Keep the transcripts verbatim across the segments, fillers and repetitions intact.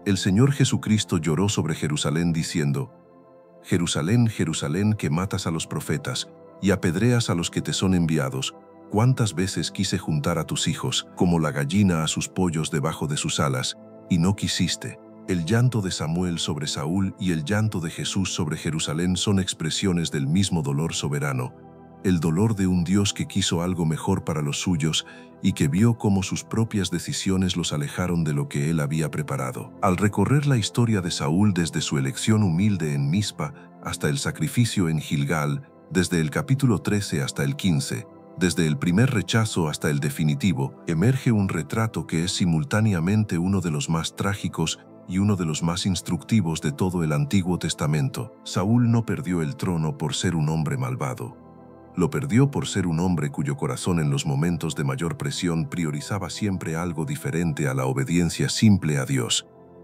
El Señor Jesucristo lloró sobre Jerusalén diciendo: Jerusalén, Jerusalén, que matas a los profetas y apedreas a los que te son enviados, cuántas veces quise juntar a tus hijos, como la gallina a sus pollos debajo de sus alas, y no quisiste. El llanto de Samuel sobre Saúl y el llanto de Jesús sobre Jerusalén son expresiones del mismo dolor soberano, el dolor de un Dios que quiso algo mejor para los suyos y que vio cómo sus propias decisiones los alejaron de lo que él había preparado. Al recorrer la historia de Saúl desde su elección humilde en Mizpa hasta el sacrificio en Gilgal, desde el capítulo trece hasta el quince, desde el primer rechazo hasta el definitivo, emerge un retrato que es simultáneamente uno de los más trágicos y uno de los más instructivos de todo el Antiguo Testamento. Saúl no perdió el trono por ser un hombre malvado. Lo perdió por ser un hombre cuyo corazón en los momentos de mayor presión priorizaba siempre algo diferente a la obediencia simple a Dios.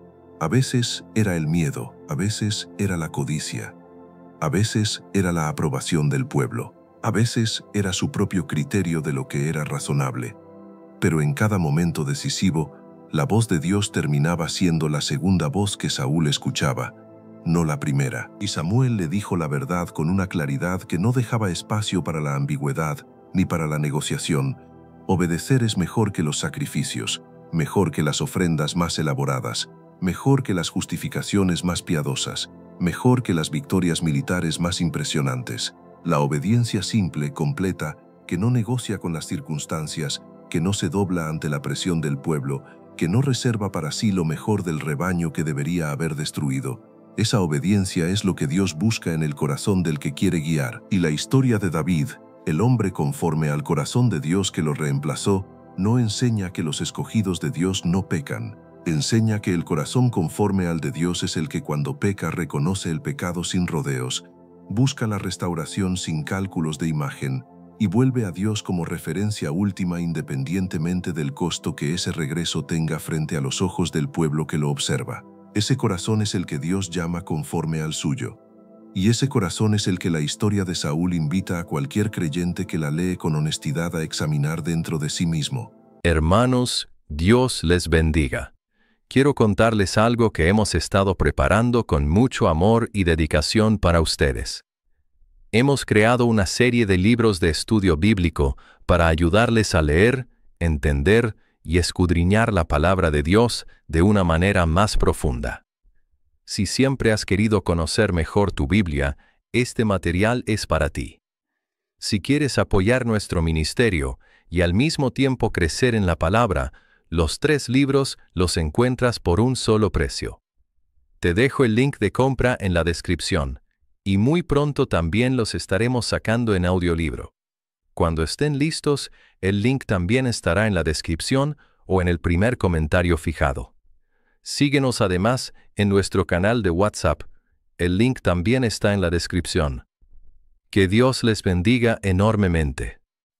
A veces era el miedo, a veces era la codicia, a veces era la aprobación del pueblo, a veces era su propio criterio de lo que era razonable. Pero en cada momento decisivo, la voz de Dios terminaba siendo la segunda voz que Saúl escuchaba, no la primera. Y Samuel le dijo la verdad con una claridad que no dejaba espacio para la ambigüedad ni para la negociación. Obedecer es mejor que los sacrificios, mejor que las ofrendas más elaboradas, mejor que las justificaciones más piadosas, mejor que las victorias militares más impresionantes. La obediencia simple, completa, que no negocia con las circunstancias, que no se dobla ante la presión del pueblo, que no reserva para sí lo mejor del rebaño que debería haber destruido. Esa obediencia es lo que Dios busca en el corazón del que quiere guiar. Y la historia de David, el hombre conforme al corazón de Dios que lo reemplazó, no enseña que los escogidos de Dios no pecan. Enseña que el corazón conforme al de Dios es el que cuando peca reconoce el pecado sin rodeos, busca la restauración sin cálculos de imagen, y vuelve a Dios como referencia última independientemente del costo que ese regreso tenga frente a los ojos del pueblo que lo observa. Ese corazón es el que Dios llama conforme al suyo. Y ese corazón es el que la historia de Saúl invita a cualquier creyente que la lee con honestidad a examinar dentro de sí mismo. Hermanos, Dios les bendiga. Quiero contarles algo que hemos estado preparando con mucho amor y dedicación para ustedes. Hemos creado una serie de libros de estudio bíblico para ayudarles a leer, entender y escudriñar la palabra de Dios de una manera más profunda. Si siempre has querido conocer mejor tu Biblia, este material es para ti. Si quieres apoyar nuestro ministerio y al mismo tiempo crecer en la palabra, los tres libros los encuentras por un solo precio. Te dejo el link de compra en la descripción, y muy pronto también los estaremos sacando en audiolibro. Cuando estén listos, el link también estará en la descripción o en el primer comentario fijado. Síguenos además en nuestro canal de WhatsApp. El link también está en la descripción. Que Dios les bendiga enormemente.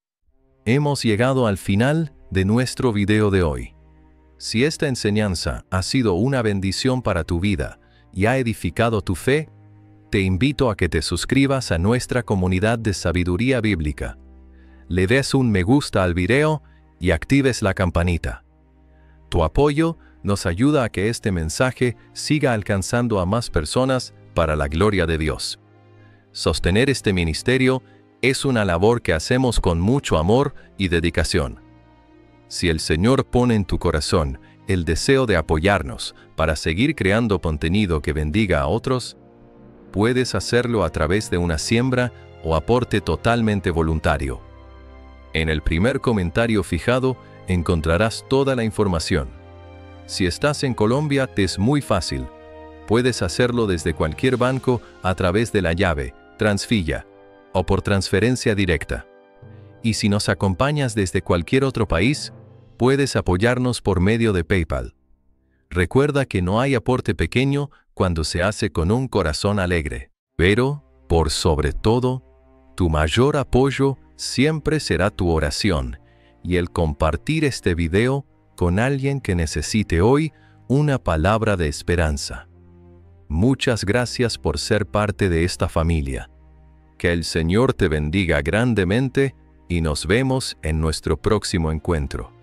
Hemos llegado al final de nuestro video de hoy. Si esta enseñanza ha sido una bendición para tu vida y ha edificado tu fe, te invito a que te suscribas a nuestra comunidad de sabiduría bíblica. Le des un me gusta al video y actives la campanita. Tu apoyo nos ayuda a que este mensaje siga alcanzando a más personas para la gloria de Dios. Sostener este ministerio es una labor que hacemos con mucho amor y dedicación. Si el Señor pone en tu corazón el deseo de apoyarnos para seguir creando contenido que bendiga a otros, puedes hacerlo a través de una siembra o aporte totalmente voluntario. En el primer comentario fijado encontrarás toda la información. Si estás en Colombia, te es muy fácil. Puedes hacerlo desde cualquier banco a través de la llave, Transfilla, o por transferencia directa. Y si nos acompañas desde cualquier otro país, puedes apoyarnos por medio de PayPal. Recuerda que no hay aporte pequeño cuando se hace con un corazón alegre. Pero, por sobre todo, tu mayor apoyo siempre será tu oración y el compartir este video con alguien que necesite hoy una palabra de esperanza. Muchas gracias por ser parte de esta familia. Que el Señor te bendiga grandemente y nos vemos en nuestro próximo encuentro.